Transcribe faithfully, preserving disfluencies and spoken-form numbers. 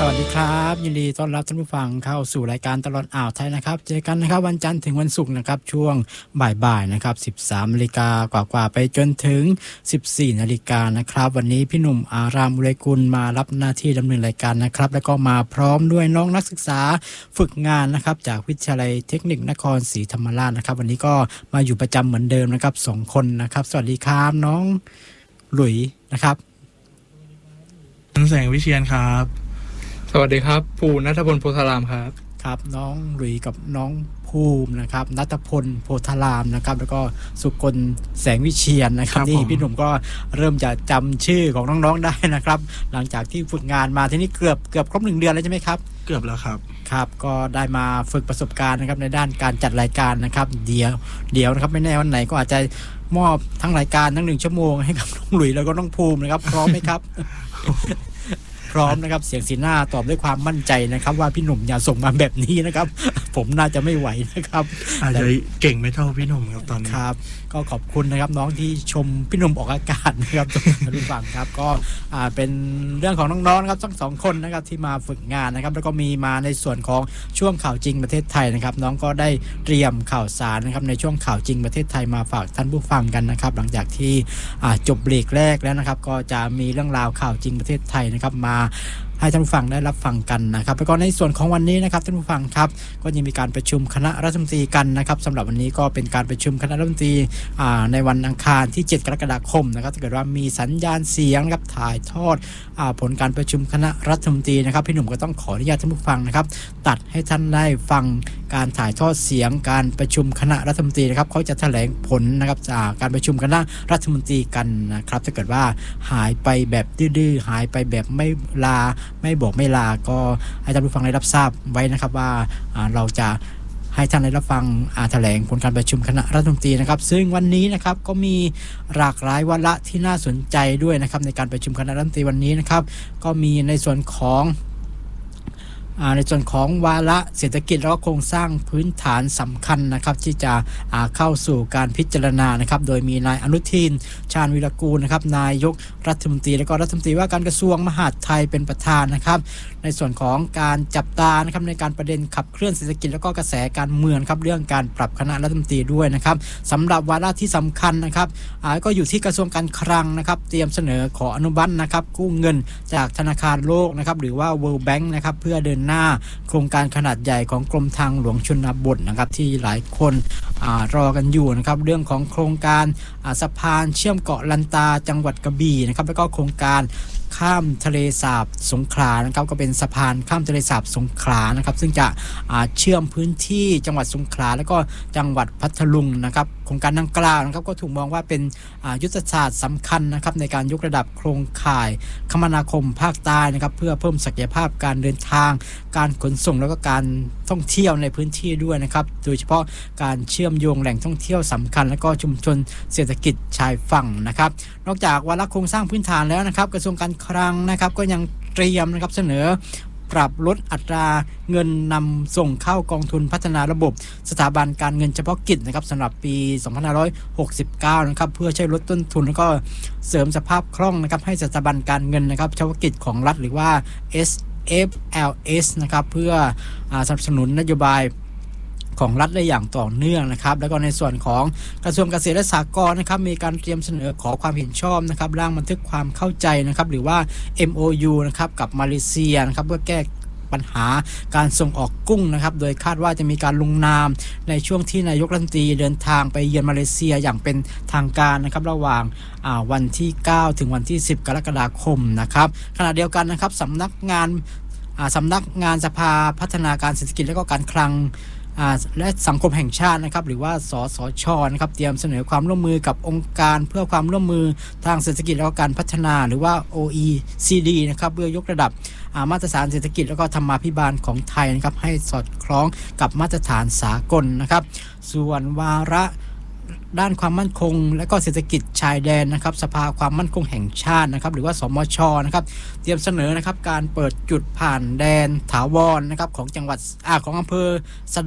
วัสดีครับยินดีต้อนรับท่านผู้ฟังเข้าสู่รายการตลอดอ่าวไทยนะครับเจอกันนะครับวันจันทร์ถึงวันศุกร์นะครับช่วงบ่ายๆนะครับ สิบสามนาฬิกากว่าๆไปจนถึง สิบสี่นาฬิกานะครับวันนี้พี่หนุ่มอารามอุไรกุลมารับหน้าที่ดำเนินรายการนะครับแล้วก็มาพร้อมด้วยน้องนักศึกษาฝึกงานนะครับจากวิทยาลัยเทคนิคนครศรีธรรมราชนะครับวันนี้ก็มาอยู่ประจำเหมือนเดิมนะครับสองคนนะครับสวัสดีครับน้องหลุยนะครับแสงวิเชียรครับสวัสดีครับภูณัฐพลโพธารามครับครับน้องหลุยกับน้องภูมินะครับณัฐพลโพธารามนะครับแล้วก็สุกลแสงวิเชียรนะครับที่พี่หนุ่มก็เริ่มจะจำชื่อของน้องๆได้นะครับหลังจากที่ฝึกงานมาที่นี่เกือบเกือบครบหนึ่งเดือนแล้วใช่ไหมครับเกือบแล้วครับครับก็ได้มาฝึกประสบการณ์นะครับในด้านการจัดรายการนะครับเดี๋ยวเดี๋ยวนะครับไม่แน่วันไหนก็อาจจะมอบทั้งรายการทั้งหนึ่งชั่วโมงให้กับน้องหลุยแล้วก็น้องภูมินะครับพร้อมไหมครับ พร้อมนะครับเสียงสีหน้าตอบด้วยความมั่นใจนะครับว่าพี่หนุ่มอย่าส่งมาแบบนี้นะครับผมน่าจะไม่ไหวนะครับอาจจะเก่งไม่เท่าพี่หนุ่มครับตอนนี้ครับก็ขอบคุณนะครับน้องที่ชมพี่หนุ่มออกอากาศนะครับทุกฝั่งครับก็อ่าเป็นเรื่องของน้องๆนะครับทั้งสองคนนะครับที่มาฝึกงานนะครับแล้วก็มีมาในส่วนของช่วงข่าวจริงประเทศไทยนะครับน้องก็ได้เตรียมข่าวสารนะครับในช่วงข่าวจริงประเทศไทยมาฝากท่านผู้ฟังกันนะครับหลังจากที่อ่าจบเบรกแรกแล้วนะครับก็จะมีเรื่องราวข่าวจริงประเทศไทยนะครับมาให้ท่านผู้ฟังได้รับฟังกันนะครับแล้วก็ในส่วนของวันนี้นะครับท่านผู้ฟังครับก็ยังมีการประชุมคณะรัฐมนตรีกันนะครับสำหรับวันนี้ก็เป็นการประชุมคณะรัฐมนตรีในวันอังคารที่เจ็ดกรกฎาคมนะครับถ้าเกิดว่ามีสัญญาณเสียงนะครับถ่ายทอดผลการประชุมคณะรัฐมนตรีนะครับพี่หนุ่มก็ต้องขออนุญาตท่านผู้ฟังนะครับตัดให้ท่านได้ฟังการถ่ายทอดเสียงการประชุมคณะรัฐมนตรีนะครับเขาจะแถลงผลนะครับจากการประชุมคณะรัฐมนตรีกันนะครับถ้าเกิดว่าหายไปแบบดื้อๆหายไปแบบไม่ลาไม่บอกไม่ลาก็ให้ท่านผู้ฟังได้รับทราบไว้นะครับว่าเราจะให้ท่านได้รับฟังแถลงผลการประชุมคณะรัฐมนตรีนะครับซึ่งวันนี้นะครับก็มีหลากหลายวาระที่น่าสนใจด้วยนะครับในการประชุมคณะรัฐมนตรีวันนี้นะครับก็มีในส่วนของในส่วนของวาระเศรษฐกิจและโครงสร้างพื้นฐานสำคัญนะครับที่จะเข้าสู่การพิจารณานะครับโดยมีนายอนุทินชาญวิรากูลนะครับนายกรัฐมนตรีและก็รัฐมนตรีว่าการกระทรวงมหาดไทยเป็นประธานนะครับในส่วนของการจับตานะครับในการประเด็นขับเคลื่อนเศรษฐกิจและก็กระแสการเมืองครับเรื่องการปรับคณะรัฐมนตรีด้วยนะครับสำหรับวาระที่สำคัญนะครับก็อยู่ที่กระทรวงการคลังนะครับเตรียมเสนอขออนุมัตินะครับกู้เงินจากธนาคารโลกนะครับหรือว่า World Bank นะครับเพื่อเดินหน้าโครงการขนาดใหญ่ของกรมทางหลวงชนบทนะครับที่หลายคนรอกันอยู่นะครับเรื่องของโครงการสะพานเชื่อมเกาะลันตาจังหวัดกระบี่นะครับแล้วก็โครงการข้ามทะเลสาบสงขลานะครับก็เป็นสะพานข้ามทะเลสาบสงขลานะครับซึ่งจะเชื่อมพื้นที่จังหวัดสงขลาแล้วก็จังหวัดพัทลุงนะครับโครงการดังกล่าวนะครับก็ถูกมองว่าเป็นยุทธศาสตร์สำคัญนะครับในการยกระดับโครงข่ายคมนาคมภาคใต้นะครับเพื่อเพิ่มศักยภาพการเดินทางการขนส่งแล้วก็การท่องเที่ยวในพื้นที่ด้วยนะครับโดยเฉพาะการเชื่อมโยงแหล่งท่องเที่ยวสำคัญและก็ชุมชนเศรษฐกิจชายฝั่งนะครับนอกจากวาระโครงสร้างพื้นฐานแล้วนะครับกระทรวงการคลังนะครับก็ยังเตรียมนะครับเสนอปรับลดอัตราเงินนำส่งเข้ากองทุนพัฒนาระบบสถาบันการเงินเฉพาะกิจนะครับสำหรับปีสองพันห้าร้อยหกสิบเก้านะครับเพื่อช่วยลดต้นทุนแล้วก็เสริมสภาพคล่องนะครับให้สถาบันการเงินนะครับเฉพาะกิจของรัฐหรือว่า เอส เอฟ แอล เอส นะครับเพื่อสนับสนุนนโยบายของรัฐได้อย่างต่อเนื่องนะครับแล้วก็ในส่วนของกระทรวงเกษตรและสหกรณ์นะครับมีการเตรียมเสนอขอความเห็นชอบนะครับร่างบันทึกความเข้าใจนะครับหรือว่า เอ็ม โอ ยู นะครับกับมาเลเซียนะครับเพื่อแก้ปัญหาการส่งออกกุ้งนะครับโดยคาดว่าจะมีการลงนามในช่วงที่นายกรัฐมนตรีเดินทางไปเยือนมาเลเซียอย่างเป็นทางการนะครับระหว่างวันที่เก้าถึงวันที่สิบกรกฎาคมนะครับขณะเดียวกันนะครับสำนักงานสำนักงานสภาพัฒนาการเศรษฐกิจและก็การคลังและสังคมแห่งชาตินะครับหรือว่าสสช.นะครับเตรียมเสนอความร่วมมือกับองค์การเพื่อความร่วมมือทางเศรษฐกิจและการพัฒนาหรือว่า โอ อี ซี ดี นะครับเพื่อยกระดับมาตรฐานเศรษฐกิจและก็ธรรมาภิบาลของไทยนะครับให้สอดคล้องกับมาตรฐานสากลนะครับส่วนวาระด้านความมั่นคงและก็เศรษฐกิจชายแดนนะครับสภาความมั่นคงแห่งชาตินะครับหรือว่าสมช.นะครับเตรียมเสนอนะครับการเปิดจุดผ่านแดนถาวรนะครับของจังหวัดของอำเภอ